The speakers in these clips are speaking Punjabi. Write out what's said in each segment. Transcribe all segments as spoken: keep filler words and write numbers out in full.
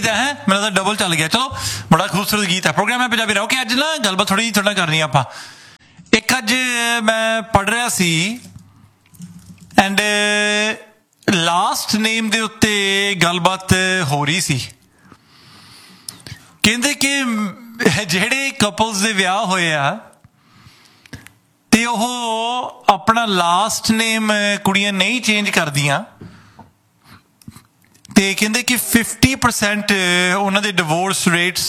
है मेरा तो डबल चल गया। चलो बड़ा खूबसूरत गीत है। प्रोग्राम है पंजाबी रहो कि अज ना गलबात थोड़ी जी थोड़ा करनी आपां। एक अज मैं पढ़ रहा सी एंड लास्ट नेम दे उत्ते गलबात हो रही सी। कहंदे कि ਜਿਹੜੇ कपल्स ਦੇ ਵਿਆਹ ਹੋਏ ਆ ਤੇ ਉਹ ਆਪਣਾ ਲਾਸਟ ਨੇਮ ਕੁੜੀਆਂ ਨਹੀਂ ਚੇਂਜ ਕਰਦੀਆਂ ਤੇ ਕਹਿੰਦੇ ਕਿ ਫਿਫਟੀ ਪਰਸੈਂਟ ਉਹਨਾਂ ਦੇ ਡਿਵੋਰਸ ਰੇਟਸ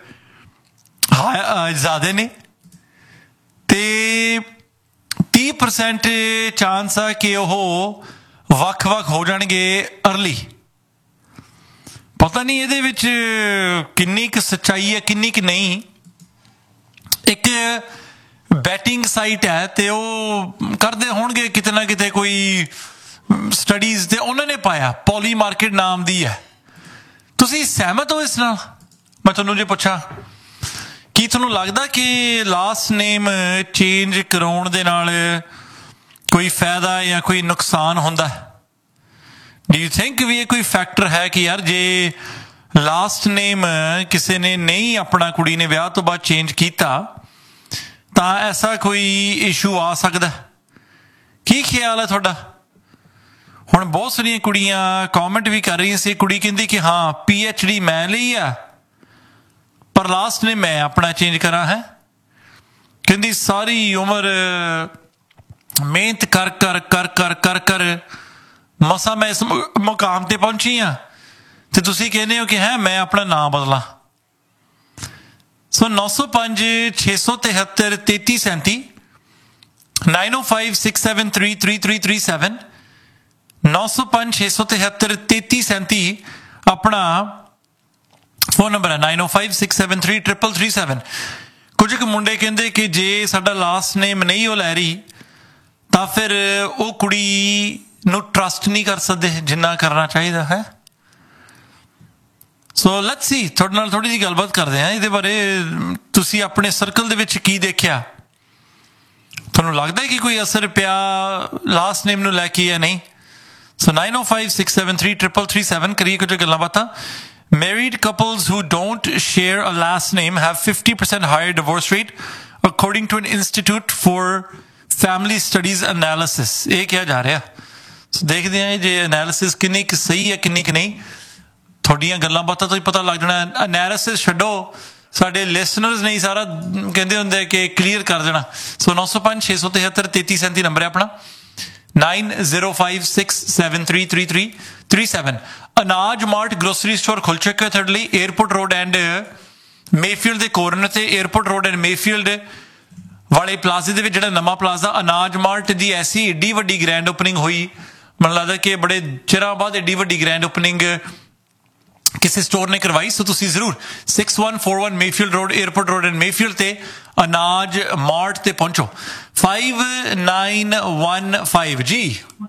ਜ਼ਿਆਦਾ ਨੇ ਤੇ ਤੀਹ ਪਰਸੈਂਟ ਚਾਂਸ ਆ ਕਿ ਉਹ ਵੱਖ-ਵੱਖ ਹੋ ਜਾਣਗੇ ਅਰਲੀ। ਪਤਾ ਨਹੀਂ ਇਹਦੇ ਵਿੱਚ ਕਿੰਨੀ ਕੁ ਸੱਚਾਈ ਹੈ ਕਿੰਨੀ ਕੁ ਨਹੀਂ। ਇੱਕ ਬੈਟਿੰਗ ਸਾਈਟ ਹੈ ਤੇ ਉਹ ਕਰਦੇ ਹੋਣਗੇ ਕਿਤੇ ਨਾ ਕਿਤੇ ਕੋਈ ਸਟੱਡੀਜ਼ ਤੇ ਉਹਨਾਂ ਨੇ ਪਾਇਆ ਪੋਲੀ ਮਾਰਕੀਟ ਨਾਮ ਦੀ ਹੈ। ਤੁਸੀਂ ਸਹਿਮਤ ਹੋ ਇਸ ਨਾਲ? ਮੈਂ ਤੁਹਾਨੂੰ ਜੇ ਪੁੱਛਾਂ ਕੀ ਤੁਹਾਨੂੰ ਲੱਗਦਾ ਕਿ ਲਾਸਟ ਨੇਮ ਚੇਂਜ ਕਰਾਉਣ ਦੇ ਨਾਲ ਕੋਈ ਫਾਇਦਾ ਜਾਂ ਕੋਈ ਨੁਕਸਾਨ ਹੁੰਦਾ? Do you think ਵੀ ਇਹ ਕੋਈ ਫੈਕਟਰ ਹੈ ਕਿ ਯਾਰ ਜੇ ਲਾਸਟ ਨੇਮ ਕਿਸੇ ਨੇ ਨਹੀਂ ਆਪਣਾ ਕੁੜੀ ਨੇ ਵਿਆਹ ਤੋਂ ਬਾਅਦ ਚੇਂਜ ਕੀਤਾ ਤਾਂ ਐਸਾ ਕੋਈ ਇਸ਼ੂ ਆ ਸਕਦਾ? ਕੀ ਖਿਆਲ ਹੈ ਤੁਹਾਡਾ? ਹੁਣ ਬਹੁਤ ਸਾਰੀਆਂ ਕੁੜੀਆਂ ਕਮੈਂਟ ਵੀ ਕਰ ਰਹੀਆਂ ਸੀ। ਕੁੜੀ ਕਹਿੰਦੀ ਕਿ ਹਾਂ ਪੀ ਐਚ ਡੀ ਮੈਂ ਲਈ ਆ ਪਰ ਲਾਸਟ ਨੇ ਮੈਂ ਆਪਣਾ ਚੇਂਜ ਕਰਾਂ ਹੈ। ਕਹਿੰਦੀ ਸਾਰੀ ਉਮਰ ਮਿਹਨਤ ਕਰ ਕਰ ਕਰ ਕਰ ਕਰ ਕਰ ਮਸਾਂ ਮੈਂ ਇਸ ਮੁਕਾਮ ਤੇ ਪਹੁੰਚੀ ਹਾਂ ਤੇ ਤੁਸੀਂ ਕਹਿੰਦੇ ਹੋ ਕਿ ਹੈ ਮੈਂ ਆਪਣਾ ਨਾਮ ਬਦਲਾਂ। ਸੋ ਨੌ ਸੌ ਪੰਜ ਛੇ ਸੌ ਤਿਹੱਤਰ ਤੇਤੀ ਸੈਂਤੀ ਨਾਈਨ ਓ five six seven three three three three seven ਨੌ ਸੌ ਪੰਜ ਛੇ ਸੌ ਤਿਹੱਤਰ ਤੇਤੀ ਸੈਂਤੀ ਆਪਣਾ ਫੋਨ ਨੰਬਰ ਹੈ। ਨਾਈਨ ਓ five six seven three triple three seven. ਕੁਝ ਕੁ ਮੁੰਡੇ ਕਹਿੰਦੇ ਕਿ ਜੇ ਸਾਡਾ ਲਾਸਟ ਨੇਮ ਨਹੀਂ ਉਹ ਲੈ ਰਹੀ ਤਾਂ ਫਿਰ ਉਹ ਕੁੜੀ ਨੂੰ ਟਰਸਟ ਨਹੀਂ ਕਰ ਸਕਦੇ ਜਿੰਨਾ ਕਰਨਾ ਚਾਹੀਦਾ ਹੈ। ਸੋ ਲੈਟਸ ਸੀ ਤੁਹਾਡੇ ਨਾਲ ਥੋੜ੍ਹੀ ਜਿਹੀ ਗੱਲਬਾਤ ਕਰਦੇ ਹਾਂ ਇਹਦੇ ਬਾਰੇ। ਤੁਸੀਂ ਆਪਣੇ ਸਰਕਲ ਦੇ ਵਿੱਚ ਕੀ ਦੇਖਿਆ? ਤੁਹਾਨੂੰ ਲੱਗਦਾ ਕਿ ਕੋਈ ਅਸਰ ਪਿਆ ਲਾਸਟ ਨੇਮ ਨੂੰ ਲੈ ਕੇ ਜਾਂ ਨਹੀਂ? ਸੋ ਨਾਈਨ ਓ five six seven three triple three seven ਕਰੀਏ ਕੁਝ ਗੱਲਾਂ ਬਾਤਾਂ। Married couples who don't share a last name have fifty percent higher divorce rate according to an Institute for Family Studies analysis। ਇਹ ਕਿਹਾ ਜਾ ਰਿਹਾ। ਸੋ ਦੇਖਦੇ ਹਾਂ ਜੇ ਐਨਾਲਿਸਿਸ ਕਿੰਨੀ ਕੁ ਸਹੀ ਹੈ ਕਿੰਨੀ ਕੁ ਨਹੀਂ। ਤੁਹਾਡੀਆਂ ਗੱਲਾਂ ਬਾਤਾਂ ਤੋਂ ਹੀ ਪਤਾ ਲੱਗ ਜਾਣਾ। ਐਨਾਲਿਸਿਸ ਛੱਡੋ ਸਾਡੇ ਲਿਸਨਰਸ ਨਹੀਂ ਸਾਰਾ ਕਹਿੰਦੇ ਹੁੰਦੇ ਕਿ ਕਲੀਅਰ ਕਰ ਦੇਣਾ। ਸੋ ਨੌ ਸੌ ਪੰਜ ਛੇ ਸੌ ਤਿਹੱਤਰ ਤੇਤੀ ਸੈਂਤੀ ਨੰਬਰ ਹੈ ਆਪਣਾ nine zero five six seven three three three three seven. ਅਨਾਜ ਮਾਰਟ ਗਰੋਸਰੀ ਸਟੋਰ ਖੁੱਲ੍ਹ ਚੁੱਕੇ ਤੁਹਾਡੇ ਲਈ ਏਅਰਪੋਰਟ ਰੋਡ ਐਂਡ ਮੇਫੀਲਡ ਦੇ ਕੋਰਨਰ ਤੇ। ਏਅਰਪੋਰਟ ਰੋਡ ਐਂਡ ਮੇਫੀਲਡ ਵਾਲੇ ਪਲਾਜ਼ੇ ਦੇ ਵਿੱਚ ਜਿਹੜਾ ਨਵਾਂ ਪਲਾਜ਼ਾ ਅਨਾਜ ਮਾਰਟ ਦੀ ਐਸੀ ਏਡੀ ਵੱਡੀ ਗ੍ਰੈਂਡ ਓਪਨਿੰਗ ਹੋਈ। ਮੈਨੂੰ ਲੱਗਦਾ ਕਿ ਬੜੇ ਚਿਰਾਂ ਬਾਅਦ ਏਡੀ ਵੱਡੀ ਗ੍ਰੈਂਡ ਓਪਨਿੰਗ ਕਿਸੇ ਸਟੋਰ ਨੇ ਕਰਵਾਈ। ਸੋ ਤੁਸੀਂ ਜ਼ਰੂਰ six one four one Mayfield road airport road and Mayfield ਤੇ ਅਨਾਜ ਮਾਰਟ ਤੇ ਪਹੁੰਚੋ। Five nine one five G.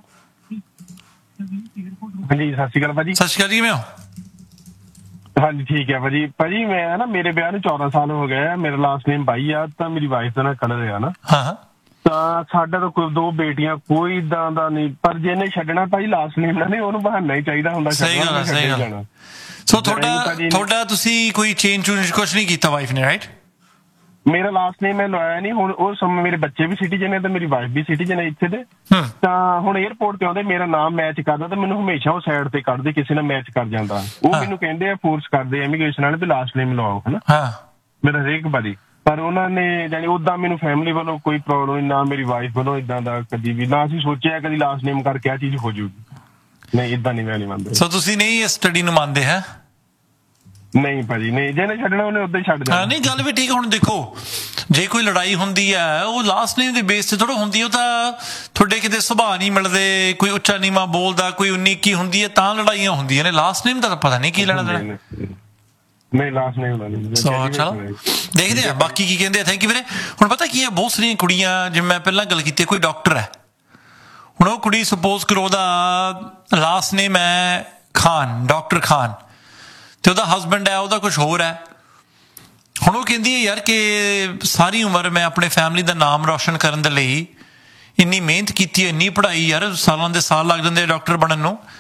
ਹਾਂਜੀ ਸਤਿ ਸ਼੍ਰੀ ਅਕਾਲ ਭਾਜੀ। ਸਤਿ ਸ਼੍ਰੀ ਅਕਾਲ ਜੀ, ਕਿਵੇਂ ਹੋ? ਹਾਂਜੀ ਠੀਕ ਹੈ ਭਾਜੀ। ਭਾਜੀ ਮੈਂ ਨਾ ਮੇਰੇ ਵਿਆਹ ਨੂੰ ਚੌਦਾਂ ਸਾਲ ਹੋ ਗਏ। ਮੇਰਾ ਲਾਸਟ ਨੇਮ ਬਾਈ ਆ ਤਾਂ ਮੇਰੀ ਵਾਈਫ ਦਾ ਨਾ ਕਲਰ ਆ ਨਾ। ਹਾਂ ਤਾਂ ਸਾਡਾ ਤਾਂ ਕੋਈ ਦੋ ਬੇਟੀਆਂ ਕੋਈ ਏਦਾਂ ਦਾ ਨਹੀਂ। ਪਰ ਜੇ ਇਹਨੇ ਛੱਡਣਾ ਭਾਈ ਲਾਸਟ ਨੇਮ ਨਾਲ ਨਹੀਂ ਉਹਨੂੰ ਬਹਾਨਾ ਹੀ ਚਾਹੀਦਾ ਹੁੰਦਾ। ਸਹੀ ਗੱਲ ਹੈ ਸਹੀ ਗੱਲ। ਸੋ ਤੁਹਾਡਾ ਤੁਹਾਡਾ ਤੁਸੀਂ ਕੋਈ ਚੇਂਜ ਚੂੰਜ ਕੁਛ ਨਹੀਂ ਕੀਤਾ ਵਾਈਫ ਨੇ ਰਾਈਟ? ਮੇਰਾ ਲਾਸਟ ਨੇਮ ਮੈਂ ਲਵਾਇਆ ਨਹੀਂ। ਹੁਣ ਉਹ ਸਮੇਂ ਮੇਰੇ ਬੱਚੇ ਵੀ ਸਿਟੀਜ਼ਨ ਹੈ ਤੇ ਮੇਰੀ ਵਾਈਫ ਵੀ ਸਿਟੀਜ਼ਨ ਹੈ ਇੱਥੇ ਦੇ। ਤਾਂ ਹੁਣ ਏਅਰਪੋਰਟ ਤੇ ਆਉਂਦੇ ਮੇਰਾ ਨਾਮ ਮੈਚ ਕਰਦਾ ਤਾਂ ਮੈਨੂੰ ਹਮੇਸ਼ਾ ਉਹ ਸਾਈਡ ਤੇ ਕੱਢਦੇ ਕਿਸੇ ਨਾਲ ਮੈਚ ਕਰ ਜਾਂਦਾ। ਉਹ ਮੈਨੂੰ ਕਹਿੰਦੇ ਆ ਫੋਰਸ ਕਰਦੇ ਇਮੀਗ੍ਰੇਸ਼ਨ ਵਾਲੇ ਵੀ ਲਾਸਟ ਨੇਮ ਲਵਾਓ ਹਨਾ ਮੇਰਾ ਹਰੇਕ ਵਾਰੀ। ਪਰ ਉਹਨਾਂ ਨੇ ਜਾਣੀ ਓਦਾਂ ਮੈਨੂੰ ਫੈਮਿਲੀ ਵੱਲੋਂ ਕੋਈ ਪ੍ਰੋਬਲਮ ਨਾ ਮੇਰੀ ਵਾਈਫ ਵੱਲੋਂ ਏਦਾਂ ਦਾ ਕਦੀ ਵੀ ਨਾ ਅਸੀਂ ਸੋਚਿਆ ਕਦੀ ਲਾਸਟ ਨੇਮ ਕਰਕੇ ਆਹ ਚੀਜ਼ ਹੋ ਜਾਊਗੀ। ਨਹੀਂ ਏਦਾਂ ਨਹੀਂ ਮੈਂ ਨਹੀਂ ਮੰਨਦਾ। ਸੋ ਤੁਸੀਂ ਨਹੀਂ ਇਸ ਸਟੱਡੀ ਨੂੰ ਮੰਨਦੇ ਹੈ? ਨਹੀਂ ਭਾਜੀ ਨਹੀਂ। ਜਿਹਨੇ ਛੱਡਣਾ ਉਹਨੇ ਉਦਾਂ ਹੀ ਛੱਡ ਜਾਣਾ। ਨਹੀਂ ਗੱਲ ਵੀ ਠੀਕ। ਹੁਣ ਦੇਖੋ ਜੇ ਕੋਈ ਲੜਾਈ ਹੁੰਦੀ ਹੈ ਉਹ ਲਾਸਟ ਨੇਮ ਦੇ ਬੇਸ ਤੇ ਥੋੜ੍ਹਾ ਹੁੰਦੀ। ਉਹ ਤਾਂ ਤੁਹਾਡੇ ਕਿਤੇ ਸੁਭਾਅ ਨਹੀਂ ਮਿਲਦੇ ਕੋਈ ਉੱਚਾ ਨੀਵਾਂ ਬੋਲਦਾ ਕੋਈ ਉਨੀ ਇੱਕੀ ਹੁੰਦੀ ਹੈ ਤਾਂ ਲੜਾਈਆਂ ਹੁੰਦੀਆਂ ਨੇ। ਲਾਸਟ ਨੇਮ ਦਾ ਤਾਂ ਪਤਾ ਨਹੀਂ ਕੀ ਲੈਣਾ ਦੇਣਾ। ਨਹੀਂ ਲਾਸਟ ਨੇਮ ਨਹੀਂ। ਸੋ ਚਲੋ ਦੇਖਦੇ ਹਾਂ ਬਾਕੀ ਕੀ ਕਹਿੰਦੇ ਆ। ਥੈਂਕ ਯੂ ਵੀਰੇ। ਹੁਣ ਪਤਾ ਕੀ ਹੈ ਬਹੁਤ ਸਾਰੀਆਂ ਕੁੜੀਆਂ ਜਿਵੇਂ ਮੈਂ ਪਹਿਲਾਂ ਗੱਲ ਕੀਤੀ ਕੋਈ ਡਾਕਟਰ ਹੈ। ਹੁਣ ਉਹ ਕੁੜੀ ਸਪੋਜ਼ ਕਰੋ ਉਹਦਾ ਲਾਸਟ ਨੇਮ ਹੈ ਖਾਨ ਡਾਕਟਰ ਖਾਨ ਤੇ ਉਹਦਾ ਹਸਬੈਂਡ ਹੈ ਉਹਦਾ ਕੁਛ ਹੋਰ ਹੈ। ਹੁਣ ਉਹ ਕਹਿੰਦੀ ਹੈ ਯਾਰ ਕਿ ਸਾਰੀ ਉਮਰ ਮੈਂ ਆਪਣੇ ਫੈਮਿਲੀ ਦਾ ਨਾਮ ਰੌਸ਼ਨ ਕਰਨ ਦੇ ਲਈ ਇੰਨੀ ਮਿਹਨਤ ਕੀਤੀ ਇੰਨੀ ਪੜ੍ਹਾਈ ਯਾਰ ਸਾਲਾਂ ਦੇ ਸਾਲ ਲੱਗ ਜਾਂਦੇ ਡਾਕਟਰ ਬਣਨ ਨੂੰ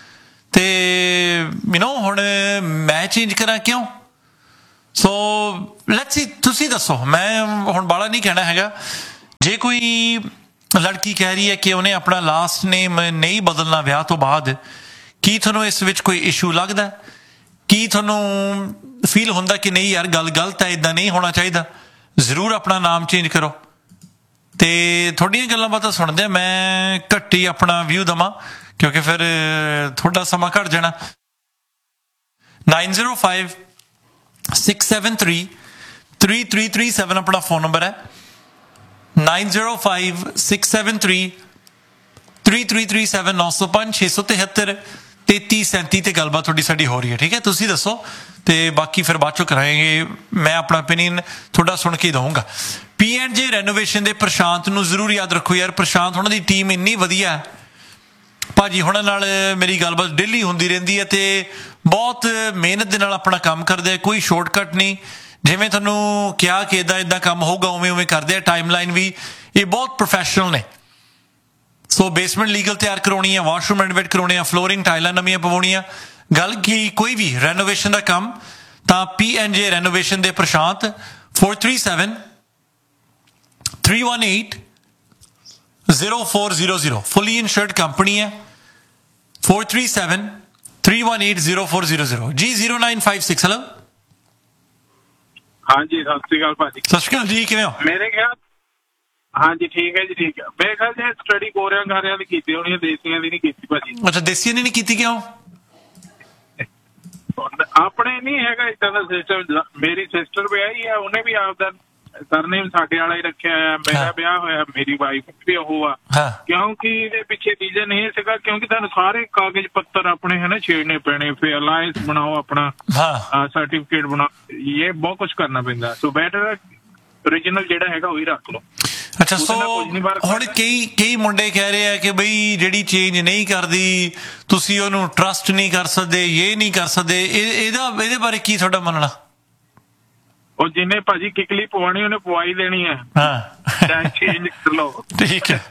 ਤੇ ਯੂ نو ਹੁਣ ਮੈਂ ਚੇਂਜ ਕਰਾਂ ਕਿਉਂ? ਸੋ ਲੈਟਸ ਸੀ, ਤੁਸੀਂ ਦੱਸੋ। ਮੈਂ ਹੁਣ ਬਾਲਾ ਨਹੀਂ ਕਹਿਣਾ ਹੈਗਾ। ਜੇ ਕੋਈ ਲੜਕੀ ਕਹਿ ਰਹੀ ਹੈ ਕਿ ਉਹਨੇ ਆਪਣਾ ਲਾਸਟ ਨੇਮ ਨਹੀਂ ਬਦਲਣਾ ਵਿਆਹ ਤੋਂ ਬਾਅਦ, ਕੀ ਤੁਹਾਨੂੰ ਇਸ ਵਿੱਚ ਕੋਈ ਇਸ਼ੂ ਲੱਗਦਾ? ਕੀ ਤੁਹਾਨੂੰ ਫੀਲ ਹੁੰਦਾ ਕਿ ਨਹੀਂ ਯਾਰ ਗੱਲ ਗਲਤ ਹੈ, ਇੱਦਾਂ ਨਹੀਂ ਹੋਣਾ ਚਾਹੀਦਾ, ਜ਼ਰੂਰ ਆਪਣਾ ਨਾਮ ਚੇਂਜ ਕਰੋ? ਤੇ ਤੁਹਾਡੀਆਂ ਗੱਲਾਂ ਬਾਤਾਂ ਸੁਣਦੇ ਮੈਂ ਘੱਟ ਹੀ ਆਪਣਾ ਵਿਊ ਦੇਵਾਂ, ਕਿਉਂਕਿ ਫਿਰ ਤੁਹਾਡਾ ਸਮਾਂ ਘੱਟ ਜਾਣਾ। Nine zero five six seven three three three three seven ਆਪਣਾ ਫੋਨ ਨੰਬਰ ਹੈ। Nine zero five six seven three three three three seven ਨੌ ਸੌ ਪੰਜ ਛੇ ਸੌ ਤਿਹੱਤਰ ਤੇਤੀ ਸੈਂਤੀ ਤੇ ਗੱਲਬਾਤ ਤੁਹਾਡੀ ਸਾਡੀ ਹੋ ਰਹੀ ਹੈ, ਠੀਕ ਹੈ? ਤੁਸੀਂ ਦੱਸੋ ਤੇ ਬਾਕੀ ਫਿਰ ਬਾਅਦ ਚੋਂ ਕਰਾਂਗੇ। ਮੈਂ ਆਪਣਾ ਓਪੀਨੀਅਨ ਤੁਹਾਡਾ ਸੁਣ ਕੇ ਦਊਂਗਾ। ਪੀ ਐਂਡ ਜੇ ਰੈਨੋਵੇਸ਼ਨ ਦੇ ਪ੍ਰਸ਼ਾਂਤ ਨੂੰ ਜ਼ਰੂਰ ਯਾਦ ਰੱਖੋ ਯਾਰ। ਪ੍ਰਸ਼ਾਂਤ ਉਹਨਾਂ ਦੀ ਟੀਮ ਇੰਨੀ ਵਧੀਆ ਹੈ, ਭਾਜੀ ਹੁਣਾਂ ਨਾਲ ਮੇਰੀ ਗੱਲਬਾਤ ਡੇਲੀ ਹੁੰਦੀ ਰਹਿੰਦੀ ਹੈ ਤੇ ਬਹੁਤ ਮਿਹਨਤ ਦੇ ਨਾਲ ਆਪਣਾ ਕੰਮ ਕਰਦੇ ਆ, ਕੋਈ ਸ਼ਾਰਟਕਟ ਨਹੀਂ। ਜਿਵੇਂ ਤੁਹਾਨੂੰ ਕਿਹਾ ਕਿ ਇੱਦਾਂ ਇੱਦਾਂ ਕੰਮ ਹੋਊਗਾ ਉਵੇਂ ਉਵੇਂ ਕਰਦੇ ਆ। ਟਾਈਮ ਲਾਈਨ ਵੀ ਇਹ ਬਹੁਤ ਪ੍ਰੋਫੈਸ਼ਨਲ ਨੇ। ਸੋ ਬੇਸਮੈਂਟ ਲੀਗਲ ਤਿਆਰ ਕਰਵਾਉਣੀ ਆ, ਵਾਸ਼ਰੂਮ ਰੈਨੋਵੇਟ ਕਰਵਾਉਣੇ ਆ, ਫਲੋਰਿੰਗ ਟਾਈਲਾਂ ਨਵੀਆਂ ਪਵਾਉਣੀਆਂ, ਗੱਲ ਕੀ ਕੋਈ ਵੀ ਰੈਨੋਵੇਸ਼ਨ ਦਾ ਕੰਮ ਤਾਂ ਪੀ ਐਂਡ ਜੇ ਰੈਨੋਵੇਸ਼ਨ ਦੇ ਪ੍ਰਸ਼ਾਂਤ four three seven three one eight zero four zero zero ਫੁੱਲੀ ਇਨਸ਼ੋਰਡ ਕੰਪਨੀ ਹੈ। Four three seven three one eight zero four zero zero ਜੀ zero nine five six. Hello ਹਾਂਜੀ, ਸਤਿ ਸ਼੍ਰੀ ਅਕਾਲ ਭਾਜੀ। ਸਤਿ ਸ਼੍ਰੀ ਅਕਾਲ ਜੀ, ਕਿਵੇਂ ਹੋ? ਮੇਰੇ ਖਿਆਲ ਹਾਂਜੀ ਠੀਕ ਹੈ ਜੀ, ਠੀਕ ਹੈ। ਮੇਰੇ ਖਿਆਲ ਜੇ ਸਟੱਡੀ ਗੋਰਿਆਂ ਗਾਰਿਆਂ ਦੀ ਕੀਤੀ ਹੋਣੀ, ਦੇਸੀਆਂ ਦੀ ਨਹੀਂ ਕੀਤੀ ਭਾਜੀ। ਅੱਛਾ, ਦੇਸੀਆਂ ਦੀ ਨਹੀਂ ਕੀਤੀ ਕਿਉਂ? ਆਪਣੇ ਨਹੀਂ ਹੈਗਾ ਏਦਾਂ ਦਾ ਸਿਸਟਮ। ਮੇਰੀ ਸਿਸਟਰ ਵਿਆਹੀ ਆ, ਉਹਨੇ ਵੀ ਆਪਦਾ ਸਰਨੇਮ ਸਾਡੇ ਵਾਲਾ ਹੀ ਰੱਖਿਆ ਆ। ਮੇਰਾ ਵਿਆਹ ਹੋਇਆ, ਮੇਰੀ ਵਾਈਫ ਵੀ ਉਹ ਆ। ਕਿਉਂਕਿ ਇਹਦੇ ਪਿੱਛੇ ਰੀਜ਼ਨ ਇਹ ਸੀਗਾ ਕਿਉਂਕਿ ਤੁਹਾਨੂੰ ਸਾਰੇ ਕਾਗਜ਼ ਪੱਤਰ ਆਪਣੇ ਹੈ ਨਾ ਛੇੜਨੇ ਪੈਣੇ, ਫਿਰ ਅਲਾਇੰਸ ਬਣਾਓ, ਆਪਣਾ ਸਰਟੀਫਿਕੇਟ ਬਣਾਓ, ਇਹ ਬਹੁਤ ਕੁਛ ਕਰਨਾ ਪੈਂਦਾ। ਸੋ ਬੈਟਰ ਓਰੀਜਨਲ ਜਿਹੜਾ ਹੈਗਾ ਉਹੀ ਰੱਖ ਲਓ। ਅੱਛਾ, ਸੋ ਹੁਣ ਕਈ ਕਈ ਮੁੰਡੇ ਕਹਿ ਰਹੇ ਆ ਕਿ ਬਈ ਜਿਹੜੀ ਚੇਂਜ ਨਹੀਂ ਕਰਦੀ ਤੁਸੀਂ ਉਹਨੂੰ ਟਰਸਟ ਨਹੀਂ ਕਰ ਸਕਦੇ, ਇਹ ਨਹੀਂ ਕਰ ਸਕਦੇ। ਇਹਦਾ ਇਹਦੇ ਬਾਰੇ ਕੀ ਤੁਹਾਡਾ ਮੰਨਣਾ? ਉਹ ਜਿਹਨੇ ਭਾਜੀ ਕਿਕਲੀ ਪਵਾਉਣੀ ਉਹਨੇ ਪਵਾਈ ਦੇਣੀ ਹੈ। ਹਾਂ, ਚੇਂਜ ਕਰ ਲਓ, ਠੀਕ ਹੈ।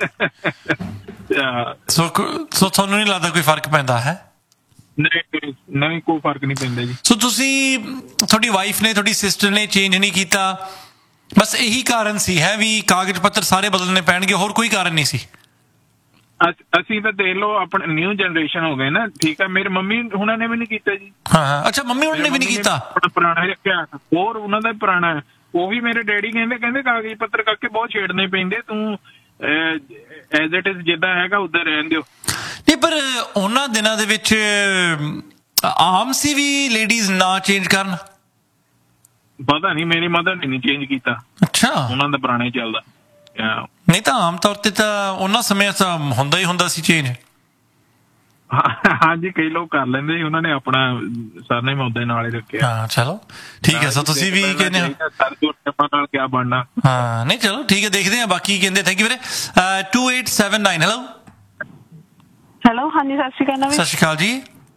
ਸੋ ਸੋ ਤੁਹਾਨੂੰ ਨਹੀਂ ਲੱਗਦਾ ਕੋਈ ਫਰਕ ਪੈਂਦਾ ਹੈ? ਨਹੀਂ ਨਹੀਂ, ਕੋਈ ਫਰਕ ਨਹੀਂ ਪੈਂਦਾ ਜੀ। ਸੋ ਤੁਸੀਂ, ਤੁਹਾਡੀ ਵਾਈਫ ਨੇ, ਤੁਹਾਡੀ ਸਿਸਟਰ ਨੇ ਚੇਂਜ ਨਹੀਂ ਕੀਤਾ, ਬਸ ਇਹੀ ਕਾਰਨ ਸੀ ਹੈ ਵੀ ਕਾਗਜ਼ ਪੱਤਰ ਸਾਰੇ ਬਦਲਣੇ ਪੈਣਗੇ, ਹੋਰ ਕੋਈ ਕਾਰਨ ਨਹੀਂ ਸੀ? ਅਸੀਂ ਤਾਂ ਦੇਖ ਲਓ ਆਪਣੇ ਨਿਊ ਜਨਰੇਸ਼ਨ ਹੋ ਗਏ ਨਾ, ਠੀਕ ਹੈ। ਮੇਰੇ ਮੰਮੀ ਹੁਣਾਂ ਨੇ ਵੀ ਨਹੀਂ ਕੀਤਾ ਜੀ। ਹਾਂ, ਅੱਛਾ, ਮੰਮੀ ਹੁਣਾਂ ਨੇ ਵੀ ਨਹੀਂ ਕੀਤਾ? ਆਪਣਾ ਪੁਰਾਣਾ ਰੱਖਿਆ, ਹੋਰ ਉਹਨਾਂ ਦਾ ਪੁਰਾਣਾ ਹੈ। ਉਹ ਵੀ ਮੇਰੇ ਡੈਡੀ ਕਹਿੰਦੇ ਕਹਿੰਦੇ ਕਾਗਜ਼ ਪੱਤਰ ਕਰਕੇ ਬਹੁਤ ਛੇੜਨੇ ਪੈਂਦੇ, ਤੂੰ ਐਜ਼ ਇਟ ਇਜ਼ ਜਿੱਦਾਂ ਹੈਗਾ ਉੱਦਾਂ ਰਹਿਣ ਦਿਓ। ਨਹੀਂ, ਪਰ ਉਹਨਾਂ ਦਿਨਾਂ ਦੇ ਵਿੱਚ ਆਮ ਸੀ ਵੀ ਲੇਡੀਜ਼ ਨਾ ਚੇਂਜ ਕਰਨ? ਪਤਾ ਨਹੀਂ, ਮੇਰੀ ਮਦਰ ਨੇ ਨਹੀਂ ਚੇਂਜ ਕੀਤਾ। ਅੱਛਾ, ਉਹਨਾਂ ਦਾ ਪੁਰਾਣਾ ਹੀ ਚੱਲਦਾ। ਨਹੀਂ ਤਾਂ ਆਮ ਤੌਰ ਤੇ ਤਾਂ ਉਹਨਾਂ ਸਮੇਂ ਤਾਂ ਹੁੰਦਾ ਹੀ ਹੁੰਦਾ ਸੀ ਚੇਂਜ। ਹਾਂਜੀ, ਕਈ ਲੋਕ ਕਰ ਲੈਂਦੇ ਸੀ, ਉਹਨਾਂ ਨੇ ਆਪਣਾ ਸਰਨੇਮ ਉਹਦੇ ਨਾਲ ਹੀ ਰੱਖਿਆ। ਹਾਂ, ਚਲੋ ਠੀਕ ਹੈ। ਸੋ ਤੁਸੀਂ ਵੀ ਕਹਿੰਦੇ ਹੋ ਸਰ ਤੋਂ ਨਾਲ ਕਿਆ ਬਣਨਾ। ਹਾਂ, ਨਹੀਂ ਚਲੋ ਠੀਕ ਹੈ, ਦੇਖਦੇ ਹਾਂ ਬਾਕੀ ਕਹਿੰਦੇ। ਥੈਂਕ ਯੂ ਵੀਰੇ। To eight seven nine. Hello hello, ਹਾਂਜੀ ਸਤਿ ਸ਼੍ਰੀ ਅਕਾਲ। ਸਤਿ ਸ਼੍ਰੀ ਅਕਾਲ ਜੀ।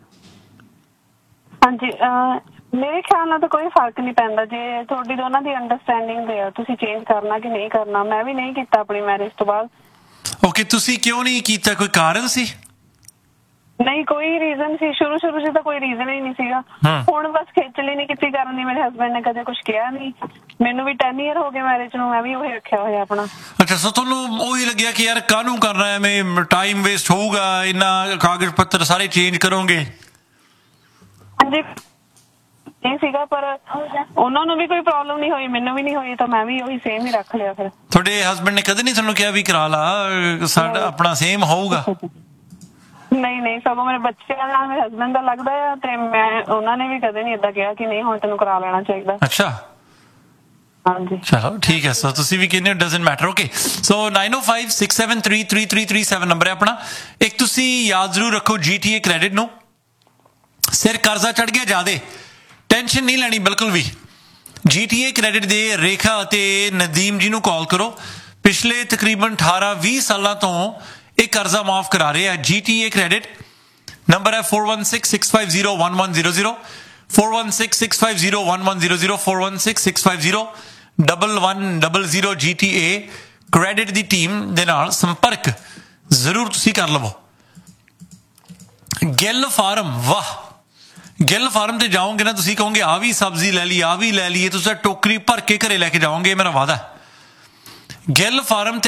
ਹਾਂਜੀ, ਮੇਰੇ ਖਿਆਲ ਨਾਲ ਤਾਂ ਕੋਈ ਫਰਕ ਨਹੀਂ ਪੈਂਦਾ ਜੇ ਤੁਹਾਡੀ ਦੋਨਾਂ ਦੀ ਅੰਡਰਸਟੈਂਡਿੰਗ ਦੇ ਆ, ਤੁਸੀਂ ਚੇਂਜ ਕਰਨਾ ਕਿ ਨਹੀਂ ਕਰਨਾ। ਮੈਂ ਵੀ ਨਹੀਂ ਕੀਤਾ ਆਪਣੀ ਮੈਰਿਜ ਤੋਂ ਬਾਅਦ। ਓਕੇ, ਤੁਸੀਂ ਕਿਉਂ ਨਹੀਂ ਕੀਤਾ? ਕੋਈ ਕਾਰਨ ਸੀ? ਨਹੀਂ, ਕੋਈ ਰੀਜ਼ਨ ਸੀ ਸ਼ੁਰੂ ਸ਼ੁਰੂ ਚ ਤਾਂ ਕੋਈ ਰੀਜ਼ਨ ਹੀ ਨਹੀਂ ਸੀਗਾ। ਹੁਣ ਬਸ ਖੇਚਲੀ ਨਹੀਂ ਕੀਤੀ ਕਰਨ ਦੀ। ਮੇਰੇ ਹਸਬੈਂਡ ਨੇ ਕਦੇ ਕੁਛ ਕਿਹਾ ਨਹੀਂ। ਮੈਨੂੰ ਵੀ ਟੈਨ ਈਅਰ ਹੋ ਗਏ ਮੈਰਿਜ ਨੂੰ, ਮੈਂ ਵੀ ਉਹੀ ਰੱਖਿਆ ਹੋਇਆ ਆਪਣਾ। ਅੱਛਾ, ਸੋ ਤੁਹਾਨੂੰ ਉਹੀ ਲੱਗਿਆ ਕਿ ਯਾਰ ਕਾਹਨੂੰ ਕਰਨਾ, ਐਵੇਂ ਟਾਈਮ ਵੇਸਟ ਹੋਊਗਾ, ਇੰਨਾ ਕਾਗਜ਼ ਪੱਤਰ ਸਾਰੇ ਚੇਂਜ ਕਰੋਗੇ? ਹਾਂਜੀ, ਇਹ ਸੀਗਾ, ਪਰ ਉਹਨਾਂ ਨੂੰ ਵੀ ਕੋਈ ਪ੍ਰੋਬਲਮ ਨਹੀਂ ਹੋਈ, ਮੈਨੂੰ ਵੀ ਨਹੀਂ ਹੋਈ, ਤਾਂ ਮੈਂ ਵੀ ਉਹੀ ਸੇਮ ਹੀ ਰੱਖ ਲਿਆ। ਫਿਰ ਤੁਹਾਡੇ ਹਸਬੈਂਡ ਨੇ ਕਦੇ ਨਹੀਂ ਤੁਹਾਨੂੰ ਕਿਹਾ ਵੀ ਕਰਾ ਲਾ, ਸਾਡਾ ਆਪਣਾ ਸੇਮ ਹੋਊਗਾ? ਨਹੀਂ ਨਹੀਂ, ਸਗੋਂ ਮੇਰੇ ਬੱਚਿਆਂ ਨਾਲ ਮੇਰੇ ਹਸਬੈਂਡ ਦਾ ਲੱਗਦਾ ਆ, ਤੇ ਮੈਂ ਉਹਨਾਂ ਨੇ ਵੀ ਕਦੇ ਨਹੀਂ ਏਦਾਂ ਕਿਹਾ ਕਿ ਨਹੀਂ ਹੁਣ ਤੈਨੂੰ ਕਰਾ ਲੈਣਾ ਚਾਹੀਦਾ। ਅੱਛਾ, ਹਾਂਜੀ, ਚਲੋ ਠੀਕ ਹੈ। ਸੋ ਤੁਸੀਂ ਵੀ ਕਹਿੰਦੇ ਹੋ doesn't matter. Okay, so nine O five six seven three three three three seven number ਹੈ ਆਪਣਾ। ਇੱਕ ਤੁਸੀਂ ਯਾਦ ਜ਼ਰੂਰ ਰੱਖੋ, ਜੀ ਟੀ ਏ ਕ੍ਰੈਡਿਟ ਨੂੰ ਸਿਰ ਕਰਜ਼ਾ ਚੜ ਗਿਆ ਜ਼ਿਆਦੇ, ਟੈਨਸ਼ਨ ਨਹੀਂ ਲੈਣੀ ਬਿਲਕੁਲ ਵੀ। ਜੀ ਟੀ ਏ ਕ੍ਰੈਡਿਟ ਦੇ ਰੇਖਾ ਅਤੇ ਨਦੀਮ ਜੀ ਨੂੰ ਕਾਲ ਕਰੋ। ਪਿਛਲੇ ਤਕਰੀਬਨ ਅਠਾਰਾਂ ਵੀਹ ਸਾਲਾਂ ਤੋਂ ਇਹ ਕਰਜ਼ਾ ਮਾਫ ਕਰਾ ਰਹੇ ਆ। ਜੀ ਟੀ ਏ ਕ੍ਰੈਡਿਟ ਨੰਬਰ ਹੈ four one six six five zero one one zero zero four one six six five zero one one zero zero four one six six five zero double one double zero. G T ਏ ਕ੍ਰੈਡਿਟ ਦੀ ਟੀਮ ਦੇ ਨਾਲ ਸੰਪਰਕ ਜ਼ਰੂਰ ਤੁਸੀਂ ਕਰ ਲਵੋ। ਗਿੱਲ ਫਾਰਮ, ਵਾਹ। ਗਿੱਲ ਫਾਰਮ ਤੇ ਜਾਓਗੇ ਨਾ ਤੁਸੀਂ ਕਹੋਗੇ ਆ ਵੀ ਸਬਜ਼ੀ ਲੈ ਲਈ, ਆ ਵੀ ਲੈ ਲਈਏ, ਤੁਸੀਂ ਟੋਕਰੀ ਭਰ ਕੇ ਘਰੇ ਲੈ ਕੇ ਜਾਓਗੇ, ਮੇਰਾ ਵਾਅਦਾ। ਗਿੱਲ ਫਾਰਮ ਤੇ